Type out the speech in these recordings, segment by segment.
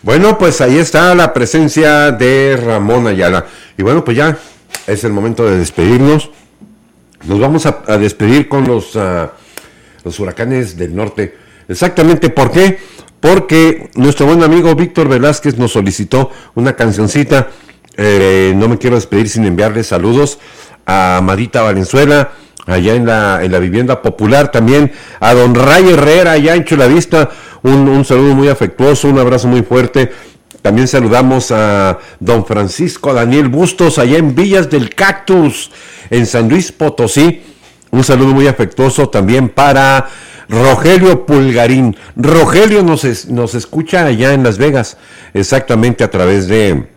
Bueno, pues ahí está la presencia de Ramón Ayala. Y bueno, pues ya es el momento de despedirnos. Nos vamos a despedir con los huracanes del norte. Exactamente, ¿por qué? Porque nuestro buen amigo Víctor Velázquez nos solicitó una cancioncita. No me quiero despedir sin enviarle saludos a Amadita Valenzuela, allá en la vivienda popular, también a don Ray Herrera, allá en Chulavista, un saludo muy afectuoso, un abrazo muy fuerte. También saludamos a don Francisco Daniel Bustos, allá en Villas del Cactus, en San Luis Potosí. Un saludo muy afectuoso también para Rogelio Pulgarín. Rogelio nos escucha allá en Las Vegas, exactamente a través de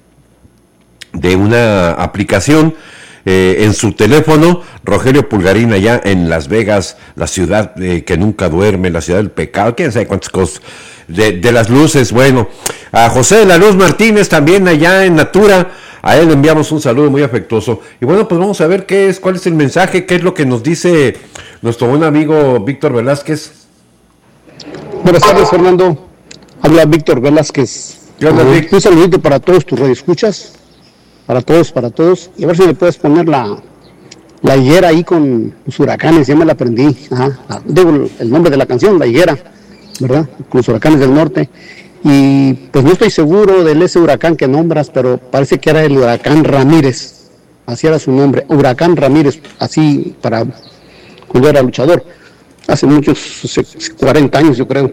una aplicación en su teléfono. Rogelio Pulgarín allá en Las Vegas, la ciudad que nunca duerme, la ciudad del pecado, quién sabe cuántas cosas, de las luces. Bueno, a José de la Luz Martínez también allá en Natura, a él le enviamos un saludo muy afectuoso. Y bueno, pues vamos a ver cuál es el mensaje, qué es lo que nos dice nuestro buen amigo Víctor Velázquez. Buenas tardes, Fernando. Habla Víctor Velázquez. Un saludito para todos tus radioescuchas, para todos, y a ver si le puedes poner la higuera ahí con los huracanes, ya me la aprendí. Digo el nombre de la canción, La Higuera, ¿verdad? Con los huracanes del norte. Y pues no estoy seguro de ese huracán que nombras, pero parece que era el huracán Ramírez, así era su nombre, huracán Ramírez, así para cuando era luchador, hace muchos 40 años yo creo.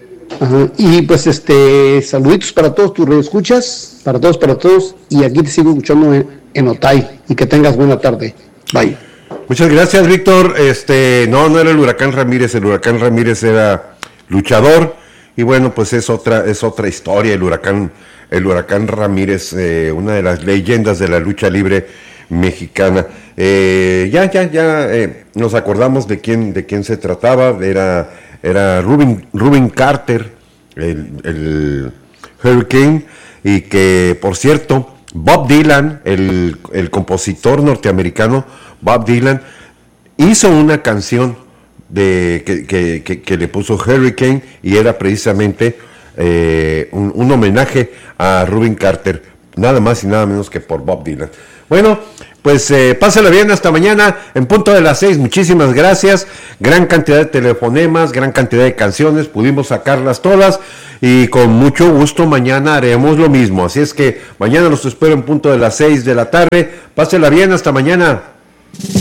Y pues saluditos para todos tus radioescuchas, para todos, y aquí te sigo escuchando en Otay, y que tengas buena tarde. Bye. Muchas gracias, Víctor. No era el huracán Ramírez era luchador, y bueno, pues es otra historia, el huracán Ramírez, una de las leyendas de la lucha libre mexicana. Nos acordamos de quién se trataba. Era Rubin Carter, el Hurricane, y que, por cierto, Bob Dylan, el compositor norteamerofano Bob Dylan, hizo una canción que le puso Hurricane, y era precisamente un homenaje a Rubin Carter, nada más y nada menos que por Bob Dylan. Bueno, pues pásala bien, hasta mañana en punto de las 6. Muchísimas gracias. Gran cantidad de telefonemas, gran cantidad de canciones, pudimos sacarlas todas, y con mucho gusto mañana haremos lo mismo. Así es que mañana los espero en punto de las 6 de la tarde. Pásela bien, hasta mañana.